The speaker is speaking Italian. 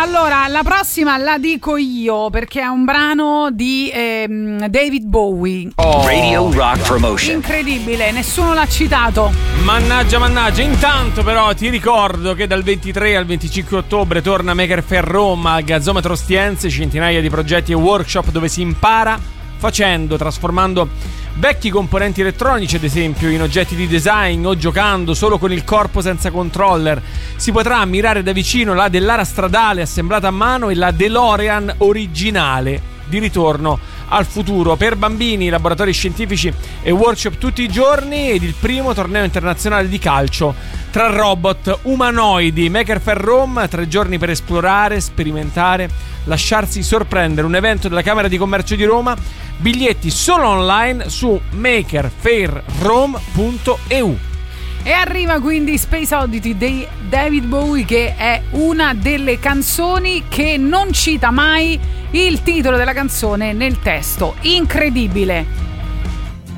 Allora, la prossima la dico io perché è un brano di David Bowie. Radio Rock Promotion. Incredibile, nessuno l'ha citato. Mannaggia. Intanto però ti ricordo che dal 23 al 25 ottobre torna Maker Faire Rome al Gazzometro Ostiense, centinaia di progetti e workshop dove si impara facendo, trasformando vecchi componenti elettronici, ad esempio, in oggetti di design o giocando solo con il corpo senza controller. Si potrà ammirare da vicino la Dallara stradale assemblata a mano e la DeLorean originale di Ritorno al futuro. Per bambini, laboratori scientifici e workshop tutti i giorni ed il primo torneo internazionale di calcio tra robot umanoidi. Maker Faire Rome, 3 giorni per esplorare, sperimentare, lasciarsi sorprendere. Un evento della Camera di Commercio di Roma. Biglietti solo online su makerfairrome.eu. E arriva quindi Space Oddity di David Bowie, che è una delle canzoni che non cita mai il titolo della canzone nel testo. Incredibile.